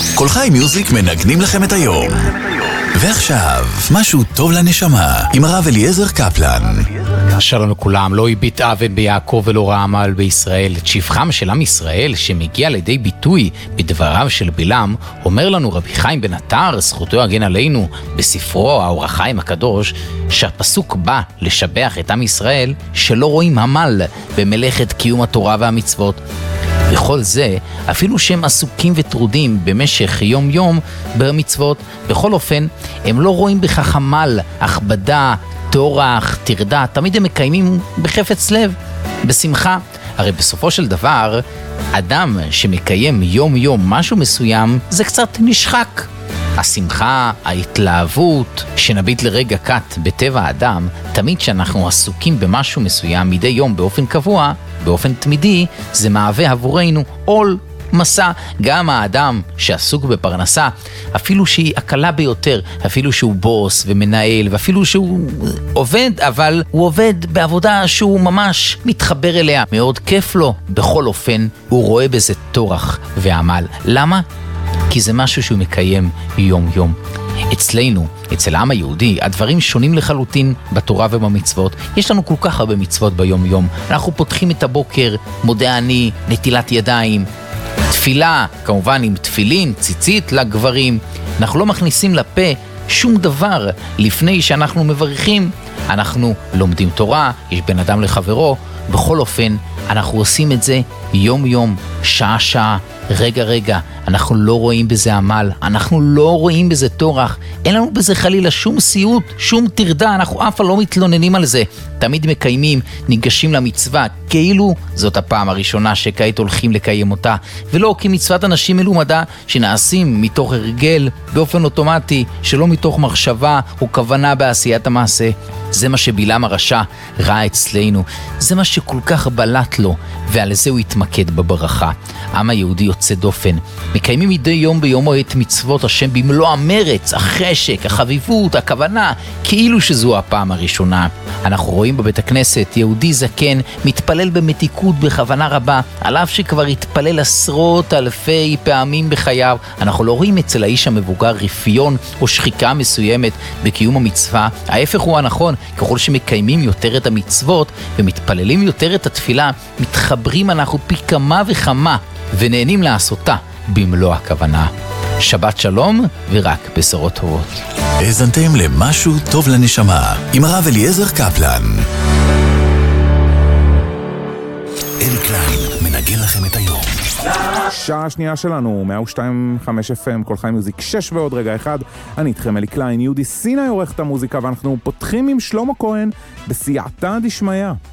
כל חי מיוזיק מנגנים לכם את היום. ועכשיו, משהו טוב לנשמה, עם הרב אליעזר קפלן. שלום לכולם, לא הביט אבן ביעקב ולא רע עמל בישראל. את שבחם של עם ישראל שמגיע לידי ביטוי בדבריו של בלעם, אומר לנו רבי חיים בן עטר, זכותו יגן עלינו, בספרו האור החיים הקדוש, שהפסוק בא לשבח את עם ישראל שלא רואים עמל במלאכת קיום התורה והמצוות. בכל זה, אפילו שהם עסוקים וטרודים במשך יום-יום במצוות, בכל אופן, הם לא רואים בכך עמל, הכבדה, תורח, תרדה, תמיד הם מקיימים בחפץ לב, בשמחה. הרי בסופו של דבר, אדם שמקיים יום-יום משהו מסוים, זה קצת נשחק. השמחה, ההתלהבות, שנביט לרגע קט בטבע האדם, תמיד שאנחנו עסוקים במשהו מסוים מדי יום באופן קבוע, באופן תמידי, זה מהווה עבורנו עול, מסע. גם האדם שעסוק בפרנסה, אפילו שהיא הקלה ביותר, אפילו שהוא בוס ומנהל, ואפילו שהוא עובד, אבל הוא עובד בעבודה שהוא ממש מתחבר אליה, מאוד כיף לו, בכל אופן הוא רואה בזה תורח ועמל. למה? כי זה משהו שהוא מקיים יום-יום. אצלנו, אצל העם היהודי, הדברים שונים לחלוטין בתורה ובמצוות. יש לנו כל כך הרבה מצוות ביום-יום. אנחנו פותחים את הבוקר, מודה אני, נטילת ידיים, תפילה, כמובן עם תפילין, ציצית לגברים. אנחנו לא מכניסים לפה שום דבר לפני שאנחנו מבריחים. אנחנו לומדים תורה, יש בן אדם לחברו. בכל אופן, אנחנו עושים את זה יום-יום, שעה-שעה, רגע-רגע. אנחנו לא רואים בזה עמל, אנחנו לא רואים בזה תורח, אין לנו בזה חלילה שום סיוט, שום תרדה, אנחנו אף פעם לא מתלוננים על זה. תמיד מקיימים, ניגשים למצווה, כאילו זאת הפעם הראשונה שכעת הולכים לקיים אותה, ולא כמצוות אנשים מלומדה שנעשים מתוך הרגל, באופן אוטומטי, שלא מתוך מחשבה או כוונה בעשיית המעשה. זה מה שבלעם הרשע ראה אצלנו, זה מה שכל כך בלט לו, ועל זה הוא התמקד בברכה. עם היהודי יוצא דופן, מקיימים מדי יום ביומו את מצוות השם במלוא המרץ, החשק, החביבות, הכוונה, כאילו שזו הפעם הראשונה. אנחנו רואים בבית הכנסת יהודי זקן מתפלל במתיקות בכוונה רבה, על אף שכבר התפלל עשרות אלפי פעמים בחייו. אנחנו לא רואים אצל האיש המבוגר רפיון או שחיקה מסוימת בקיום המצווה. ההפך הוא הנכון, ככל שמקיימים יותר את המצוות ומתפללים יותר את התפילה, מתחברים אנחנו פי כמה וכמה ונהנים לעשותה במלוא הכוונה. שבת שלום ורק בשורות טובות. האזנתם למשהו טוב לנשמה עם הרב אליעזר קפלן. אלי קליין מנגן לכם את היום. שעה השנייה שלנו, 102.5 FM, כל חי מיוזיק 6 ועוד רגע אחד. אני איתכם אלי קליין, יהודי סיני עורך את המוזיקה, ואנחנו פותחים עם שלמה כהן בסייעתא דשמיא.